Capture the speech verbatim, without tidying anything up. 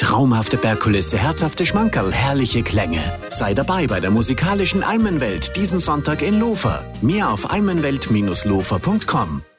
Traumhafte Bergkulisse, herzhafte Schmankerl, herrliche Klänge. Sei dabei bei der musikalischen Almenwelt diesen Sonntag in Lofer. Mehr auf almenwelt Bindestrich lofer Punkt com.